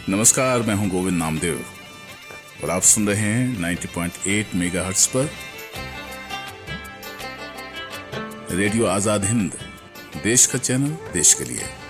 नमस्कार, मैं हूं गोविंद नामदेव और आप सुन रहे हैं 90.8 मेगाहर्ट्ज पर रेडियो आजाद हिंद, देश का चैनल, देश के लिए।